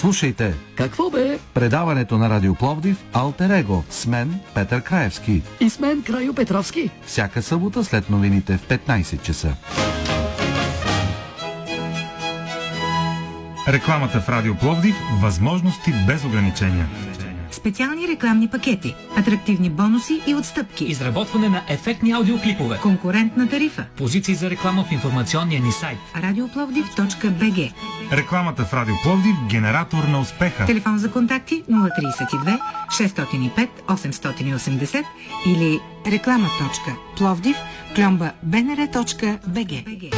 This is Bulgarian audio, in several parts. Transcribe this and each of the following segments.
Слушайте Какво бе? предаването на Радио Пловдив Алтер Его с мен Петър Краевски. И с мен Крайо Петровски. Всяка събота след новините в 15 часа. Рекламата в Радио Пловдив – възможности без ограничения. Специални рекламни пакети, атрактивни бонуси и отстъпки. Изработване на ефектни аудиоклипове. Конкурентна тарифа. Позиции за реклама в информационния ни сайт. Radioplовдив.bg. Рекламата в Радио Пловдив – генератор на успеха. Телефон за контакти 032 605 880 или реклама.пловдив@bnr.bg.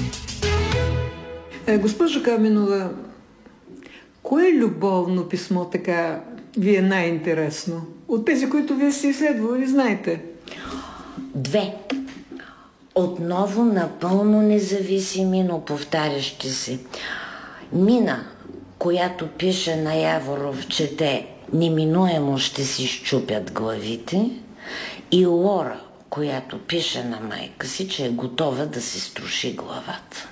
Госпожо Каменова, кое любовно писмо така ви е най-интересно? От тези, които вие сте изследвали, знаете? Две. Отново напълно независими, но повтарящи се. Мина, която пише на Яворов, че те неминуемо ще си счупят главите, и Лора, която пише на майка си, че е готова да си струши главата.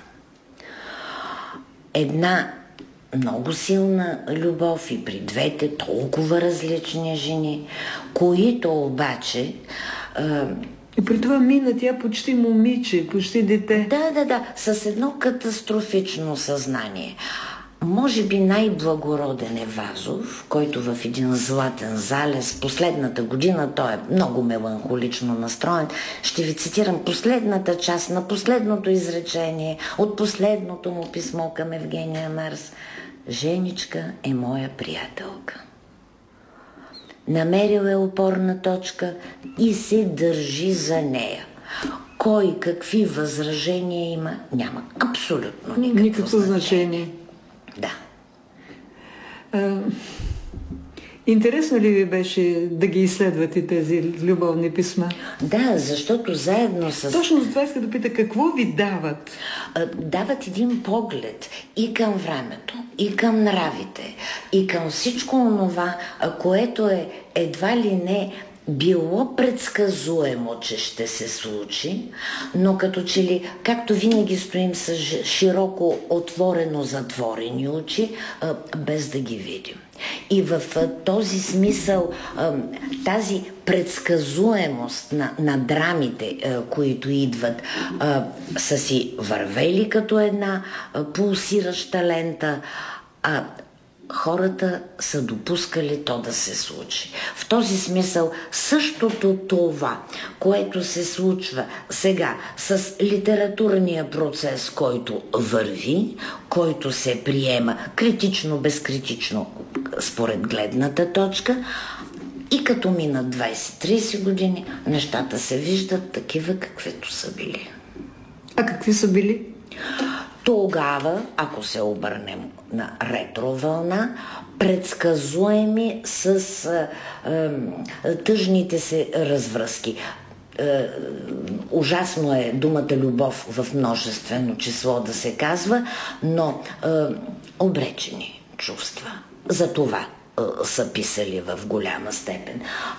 Една много силна любов и при двете толкова различни жени, които обаче... И при това Мина, тя почти момиче, почти дете. Да, с едно катастрофично съзнание. Може би най-благороден е Вазов, който в един златен залез последната година, той е много меланхолично настроен. Ще ви цитирам последната част на последното изречение от последното му писмо към Евгения Марс. Женичка е моя приятелка. Намерил е опорна точка и се държи за нея. Кой какви възражения има, няма абсолютно никакво значение. Да. Интересно ли ви беше да ги изследвате тези любовни писма? Да, защото заедно с... Точно за това иска да пита, какво ви дават? Дават един поглед и към времето, и към нравите, и към всичко онова, което е едва ли не било предсказуемо, че ще се случи, но като че ли, както винаги стоим с широко отворено затворени очи, без да ги видим. И в този смисъл тази предсказуемост на драмите, които идват, са си вървели като една пулсираща лента, а хората са допускали то да се случи. В този смисъл същото това, което се случва сега с литературния процес, който върви, който се приема критично, безкритично според гледната точка, и като минат 20-30 години, нещата се виждат такива, каквито са били. А какви са били? Тогава, ако се обърнем на ретровълна, предсказуеми с тъжните се развръзки. Ужасно е думата любов в множествено число да се казва, но обречени чувства. За това са писали в голяма степен.